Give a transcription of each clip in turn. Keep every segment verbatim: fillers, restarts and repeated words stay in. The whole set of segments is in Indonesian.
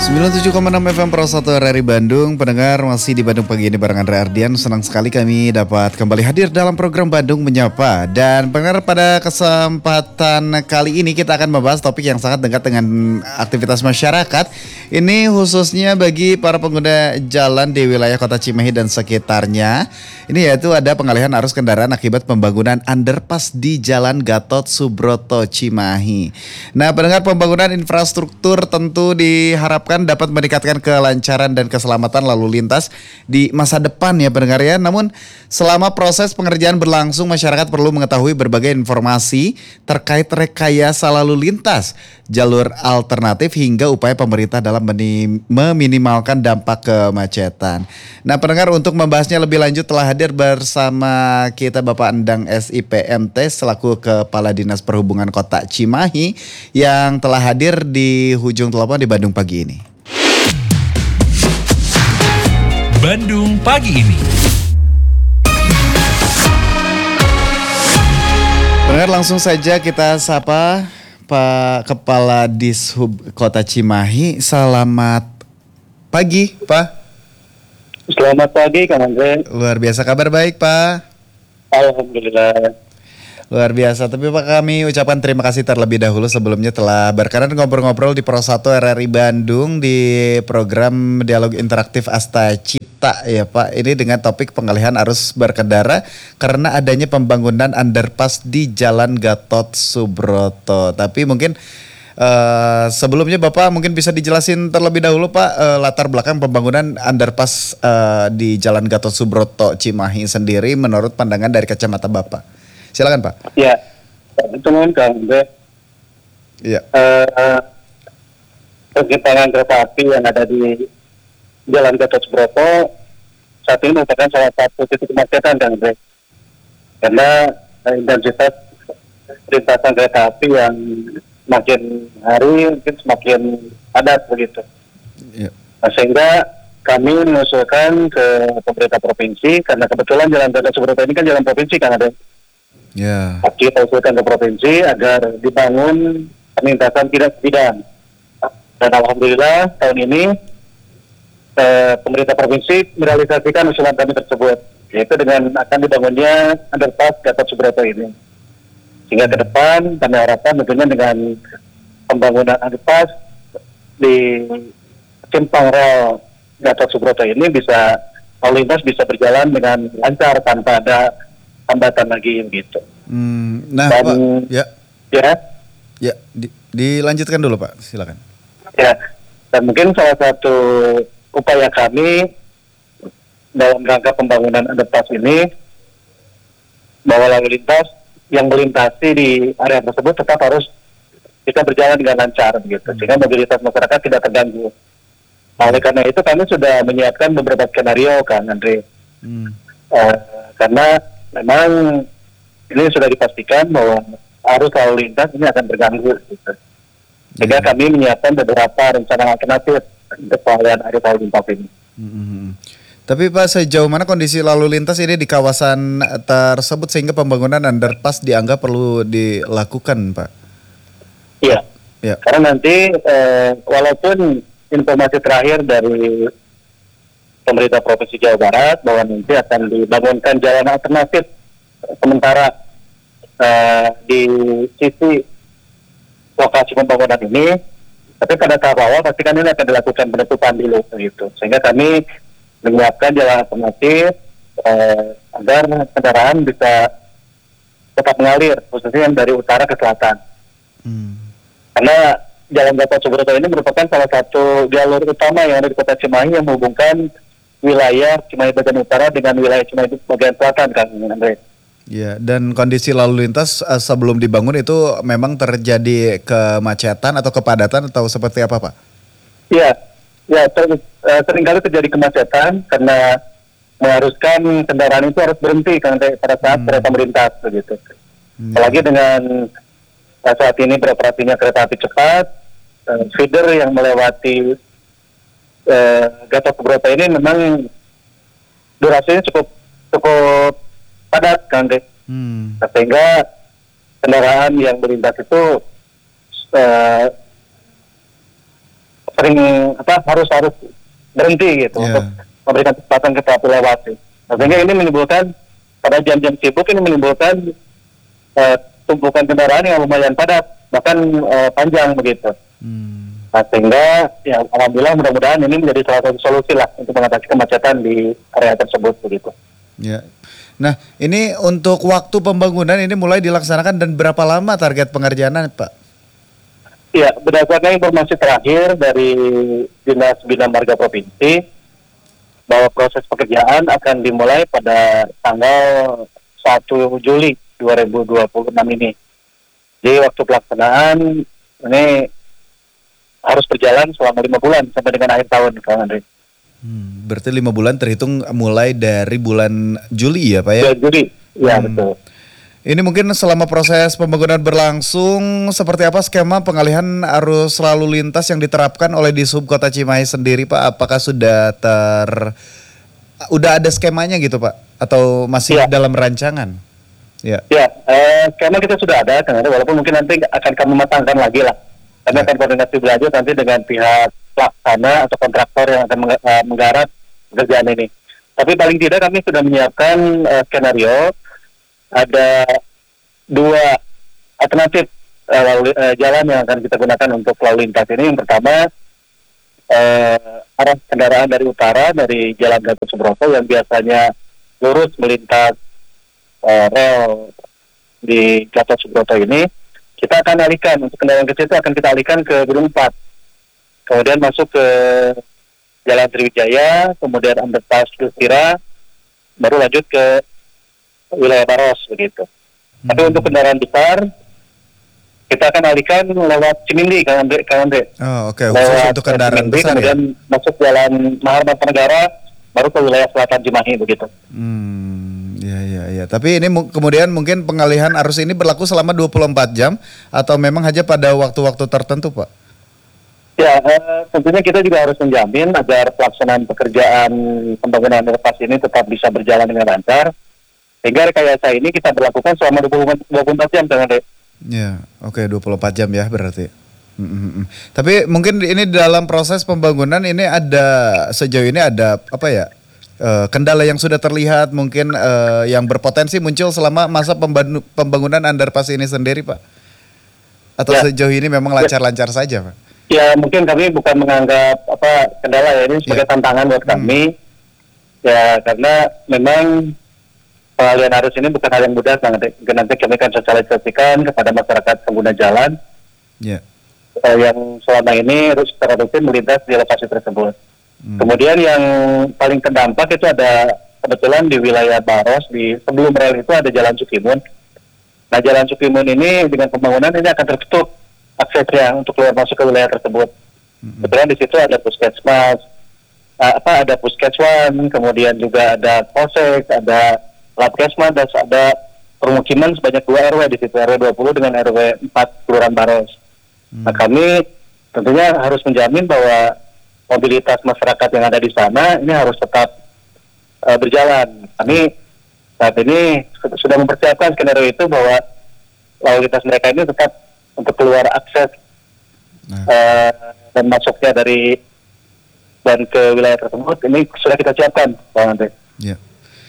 sembilan puluh tujuh koma enam F M Pro satu R R I Bandung. Pendengar masih di Bandung pagi ini bareng Andre Ardian. Senang sekali kami dapat kembali hadir dalam program Bandung Menyapa. Dan pendengar, pada kesempatan kali ini kita akan membahas topik yang sangat dekat dengan aktivitas masyarakat. Ini khususnya bagi para pengguna jalan di wilayah Kota Cimahi dan sekitarnya. Ini yaitu ada pengalihan arus kendaraan akibat pembangunan underpass di Jalan Gatot Subroto Cimahi. Nah, pendengar, pembangunan infrastruktur tentu diharapkan dapat meningkatkan kelancaran dan keselamatan lalu lintas di masa depan ya pendengar ya. Namun selama proses pengerjaan berlangsung, masyarakat perlu mengetahui berbagai informasi terkait rekayasa lalu lintas, jalur alternatif hingga upaya pemerintah dalam menim- meminimalkan dampak kemacetan. Nah pendengar, untuk membahasnya lebih lanjut telah hadir bersama kita Bapak Endang S I P M T selaku Kepala Dinas Perhubungan Kota Cimahi yang telah hadir di ujung telepon di Bandung pagi ini. Bandung pagi ini. Pendengar, langsung saja kita sapa Pak Kepala Dishub Kota Cimahi. Selamat pagi, Pak. Selamat pagi, Kang Andre. Luar biasa, kabar baik, Pak. Alhamdulillah. Luar biasa, tapi Pak, kami ucapkan terima kasih terlebih dahulu sebelumnya telah berkenan ngobrol-ngobrol di Pro satu R R I Bandung di program Dialog Interaktif Asta Cipta ya Pak. Ini dengan topik pengalihan arus berkendara karena adanya pembangunan underpass di Jalan Gatot Subroto. Tapi mungkin Uh, sebelumnya Bapak mungkin bisa dijelasin terlebih dahulu Pak, uh, latar belakang pembangunan underpass uh, di Jalan Gatot Subroto Cimahi sendiri menurut pandangan dari kacamata Bapak. Silakan Pak. Ya, teman Kang Andre. Iya. Uh, Persimpangan kereta api yang ada di Jalan Gatot Subroto saat ini merupakan salah satu titik kemacetan, Kang Andre. Karena uh, intensitas lintasan kereta api yang semakin hari mungkin semakin padat begitu. Ya. Nah, sehingga kami mengusulkan ke pemerintah provinsi, karena kebetulan Jalan Gatot Subroto ini kan jalan provinsi kan ada. Ya. Kita usulkan ke provinsi agar dibangun perlintasan tidak sebidang. Dan alhamdulillah tahun ini eh, pemerintah provinsi merealisasikan usulan kami tersebut, yaitu dengan akan dibangunnya underpass Gatot Subroto ini. Sehingga ke depan kami harapkan tentunya dengan pembangunan underpass di simpang rel Gatot Subroto ini bisa lalu lintas bisa berjalan dengan lancar tanpa ada hambatan lagi gitu. Hmm, nah Dan, Pak, ya, ya, ya, di, dilanjutkan dulu Pak, silakan. ya, dan mungkin salah satu upaya kami dalam rangka pembangunan underpass ini bahwa lalu lintas yang melintasi di area tersebut tetap harus bisa berjalan dengan lancar begitu, sehingga mobilitas masyarakat tidak terganggu. Nah, oleh karena itu kami sudah menyiapkan beberapa skenario kan Andre, Hmm. uh, karena memang ini sudah dipastikan bahwa arus lalu lintas ini akan terganggu gitu. Sehingga Ya. kami menyiapkan beberapa rencana alternatif untuk pengalihan arus lalu lintas ini. Hmm. Tapi Pak, sejauh mana kondisi lalu lintas ini di kawasan tersebut sehingga pembangunan underpass dianggap perlu dilakukan, Pak? Iya. Ya. Karena nanti eh, walaupun informasi terakhir dari pemerintah Provinsi Jawa Barat bahwa nanti akan dibangunkan jalan alternatif sementara eh, di sisi lokasi pembangunan ini, tapi pada tahap awal pasti kan ini akan dilakukan penutupan dulu gitu. Sehingga kami menyiapkan jalan alternatif eh, agar kendaraan bisa tetap mengalir, khususnya yang dari utara ke selatan. Hmm. Karena Jalan Gatot Subroto ini merupakan salah satu jalur utama yang ada di Kota Cimahi yang menghubungkan wilayah Cimahi bagian utara dengan wilayah Cimahi bagian selatan, kan, Andre. Ya, dan kondisi lalu lintas uh, sebelum dibangun itu memang terjadi kemacetan atau kepadatan atau seperti apa, Pak? Iya, ya ter, uh, seringkali terjadi kemacetan karena mengharuskan kendaraan itu harus berhenti kan pada saat Hmm. kereta melintas begitu. Hmm. Apalagi dengan uh, saat ini beroperasinya kereta api cepat, uh, feeder yang melewati uh, Gatot Subroto ini memang durasinya cukup cukup padat kan deh. Hmm. Nah, sehingga kendaraan yang melintas itu uh, sering apa harus harus berhenti gitu Yeah. untuk memberikan kesempatan ke pelaku lewat. Nah, sehingga ini menimbulkan pada jam-jam sibuk ini menimbulkan uh, tumpukan kendaraan yang lumayan padat, bahkan uh, panjang begitu. Hmm. Nah, sehingga ya alhamdulillah mudah-mudahan ini menjadi salah satu solusi lah untuk mengatasi kemacetan di area tersebut begitu. Ya. Nah, ini untuk waktu pembangunan ini mulai dilaksanakan dan berapa lama target pengerjaan, Pak? Ya, berdasarkan informasi terakhir dari Dinas Bina Marga Provinsi bahwa proses pekerjaan akan dimulai pada tanggal satu Juli dua ribu dua puluh enam ini. Jadi waktu pelaksanaan ini harus berjalan selama lima bulan sampai dengan akhir tahun, Kang Andre. Hmm, berarti lima bulan terhitung mulai dari bulan Juli ya, Pak ya? Ya, Juli, ya Hmm. betul. Ini mungkin selama proses pembangunan berlangsung, seperti apa skema pengalihan arus lalu lintas yang diterapkan oleh Dishub Kota Cimahi sendiri, Pak? Apakah sudah ter, udah ada skemanya gitu, Pak? Atau masih Ya. dalam rancangan? Ya. Ya, eh, skema kita sudah ada, Kang Andre, walaupun mungkin nanti akan kami matangkan lagi lah. Kami Ya. akan koordinasi berlanjut nanti dengan pihak pelaksana atau kontraktor yang akan meng- eh, menggarap pekerjaan ini. Tapi paling tidak kami sudah menyiapkan eh, skenario, ada dua alternatif eh, lalu, eh, jalan yang akan kita gunakan untuk lalu lintas ini. Yang pertama, eh, arah kendaraan dari utara, dari Jalan Gatot Subroto yang biasanya lurus melintas eh, rel di Gatot Subroto ini, kita akan alihkan untuk kendaraan kecil itu akan kita alihkan ke Gunung Empat, kemudian masuk ke Jalan Sriwijaya, kemudian underpass Dustira, baru lanjut ke wilayah Baros begitu. Hmm. Tapi untuk kendaraan besar kita akan alihkan lewat Cimindi, Kang Andre, Kang Andre. Oh, oke. Khusus Lewat untuk kendaraan Cimindi, besar ya? kemudian masuk Jalan Maharmantanegara, baru ke wilayah selatan Cimahi begitu. Hmm, ya, ya, ya. Tapi ini mu- kemudian mungkin pengalihan arus ini berlaku selama dua puluh empat jam atau memang hanya pada waktu-waktu tertentu, Pak? Ya, eh, tentunya kita juga harus menjamin agar pelaksanaan pekerjaan pembangunan underpass ini tetap bisa berjalan dengan lancar. Sehingga rekayasa ini kita berlakukan selama dua puluh empat jam, Kang Ade. Ya, oke, dua puluh empat jam ya berarti. Mm, mm, mm. Tapi mungkin ini dalam proses pembangunan ini ada sejauh ini ada apa ya? eh, kendala yang sudah terlihat mungkin eh, yang berpotensi muncul selama masa pembangu- pembangunan underpass ini sendiri, Pak? Atau Ya. sejauh ini memang lancar-lancar saja, Pak? Ya, mungkin kami bukan menganggap apa kendala ya, ini sebagai Ya. tantangan buat kami. Ya, karena memang pengalihan arus ini bukan hal yang mudah, Kang Ade. Nanti kami akan sosialisasikan kepada masyarakat pengguna jalan Ya. eh, yang selama ini harus secara rutin melintas di lokasi tersebut. Hmm. Kemudian yang paling terdampak itu ada kebetulan di wilayah Baros, di sebelum rel itu ada Jalan Sukimun. Nah, Jalan Sukimun ini dengan pembangunan ini akan tertutup aksesnya untuk keluar masuk ke wilayah tersebut. Hmm. Kebetulan di situ ada puskesmas, uh, apa ada puskeswan, kemudian juga ada polsek, ada labkesmas, dan ada permukiman sebanyak dua R W di situ, R W dua puluh dengan R W empat Kelurahan Baros. Hmm. Nah, kami tentunya harus menjamin bahwa mobilitas masyarakat yang ada di sana ini harus tetap uh, berjalan. Kami saat ini su- sudah mempersiapkan skenario itu bahwa lalu lintas mereka ini tetap untuk keluar akses Nah. uh, dan masuknya dari dan ke wilayah tersebut ini sudah kita siapkan, Pak Andre. Ya.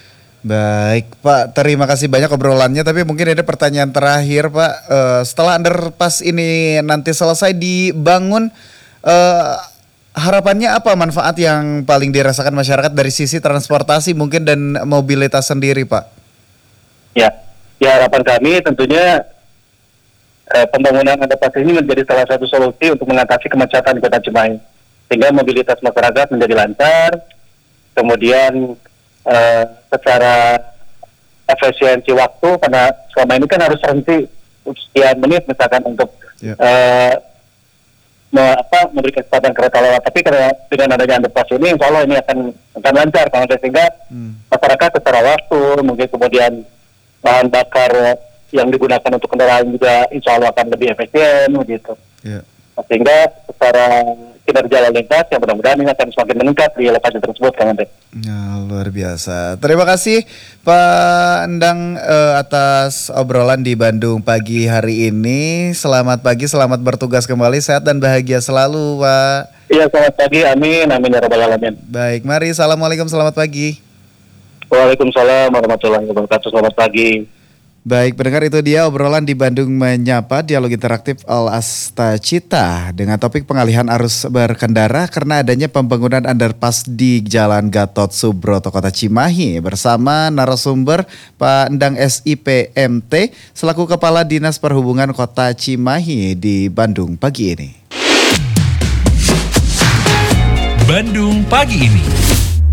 Baik, Pak. Terima kasih banyak obrolannya. Tapi mungkin ada pertanyaan terakhir, Pak. Eh, setelah underpass ini nanti selesai dibangun, eh, harapannya apa manfaat yang paling dirasakan masyarakat dari sisi transportasi mungkin dan mobilitas sendiri, Pak? Ya, ya harapan kami tentunya eh, pembangunan underpass ini menjadi salah satu solusi untuk mengatasi kemacetan di Kota Cimahi, sehingga mobilitas masyarakat menjadi lancar, kemudian eh, secara efisiensi waktu, karena selama ini kan harus berhenti sekian menit misalkan untuk Ya. eh, me- apa, memberi kesempatan kereta lewat, tapi karena dengan adanya underpass ini insya Allah ini akan, akan lancar, Kang Andre, sehingga Hmm. masyarakat secara waktu, mungkin kemudian bahan bakar yang digunakan untuk kendaraan juga insya Allah akan lebih efisien begitu. Ya. Sehingga secara kinerja lalu lintas yang mudah-mudahan ini akan semakin meningkat di lokasi tersebut, Kang Andre. Ya, luar biasa. Terima kasih Pak Endang eh, atas obrolan di Bandung pagi hari ini. Selamat pagi, selamat bertugas kembali, sehat dan bahagia selalu, Pak. Iya, selamat pagi. Amin. Amin ya rabbal alamin. Baik, mari. Assalamualaikum, selamat pagi. Waalaikumsalam warahmatullahi wabarakatuh. Selamat pagi. Baik, pendengar, itu dia obrolan di Bandung Menyapa, dialog interaktif Al Astacita dengan topik pengalihan arus berkendara karena adanya pembangunan underpass di Jalan Gatot Subroto, Kota Cimahi, bersama narasumber Pak Endang S I P M T selaku Kepala Dinas Perhubungan Kota Cimahi di Bandung pagi ini. Bandung pagi ini.